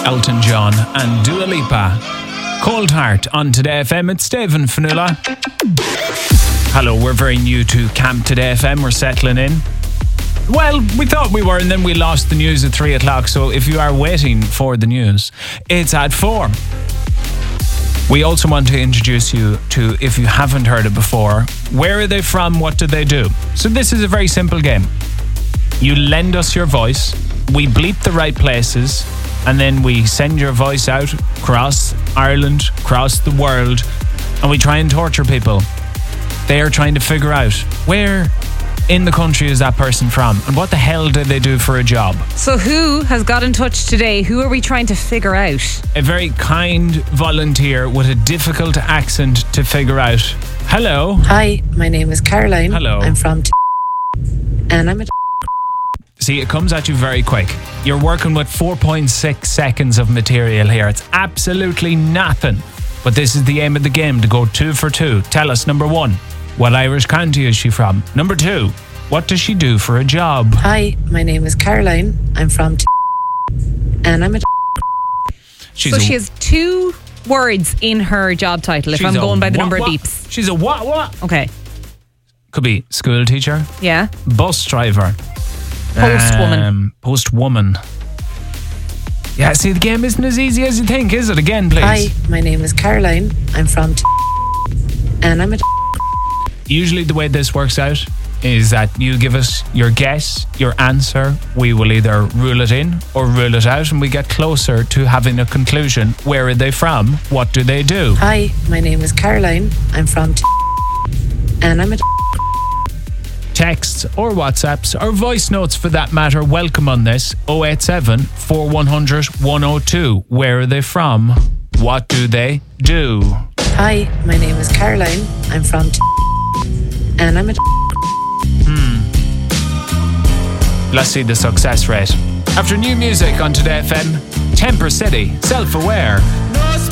Elton John and Dua Lipa. Cold Heart on Today FM. It's Dave and Fanula. Hello, we're very new to Camp Today FM. We're settling in. Well, we thought we were, and then we lost the news at 3 o'clock. So if you are waiting for the news, it's at 4. We also want to introduce you to, if you haven't heard it before, where are they from, what do they do? So this is a very simple game. You lend us your voice, we bleep the right places, and then we send your voice out across Ireland, across the world, and we try and torture people. They are trying to figure out where in the country is that person from, and what the hell did they do for a job? So who has got in touch today? Who are we trying to figure out? A very kind volunteer with a difficult accent to figure out. Hello. Hi, my name is Caroline. Hello. I'm from and I'm a See, it comes at you very quick. You're working with 4.6 seconds of material here. It's absolutely nothing. But this is the aim of the game, to go 2 for 2. Tell us, number 1, what Irish county is she from? Number 2, what does she do for a job? Hi, my name is Caroline. I'm from and I'm a She has 2 words in her job title, if I'm going by the number of beeps. She's a what? Okay. Could be school teacher. Yeah. Bus driver. Postwoman. Postwoman. Yeah, see, the game isn't as easy as you think, is it? Again, please. Hi, my name is Caroline. I'm from and I'm a Usually the way this works out is that you give us your guess, your answer. We will either rule it in or rule it out, and we get closer to having a conclusion. Where are they from? What do they do? Hi, my name is Caroline. I'm from and I'm a Texts or WhatsApps or voice notes for that matter, welcome on this. 087 4100 102. Where are they from? What do they do? Hi, my name is Caroline. I'm from and I'm a Let's see the success rate. After new music on Today FM, Temper City, Self-Aware.